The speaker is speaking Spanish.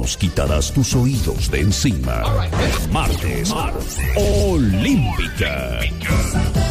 nos quitarás tus oídos de encima. Martes Olímpica.